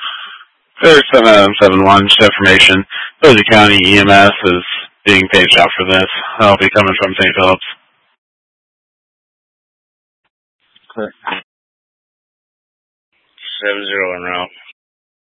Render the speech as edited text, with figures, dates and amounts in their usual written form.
Clear 7771, just information. Posey County EMS is being paged out for this. I'll be coming from St. Phillips. Clear. 70 en route.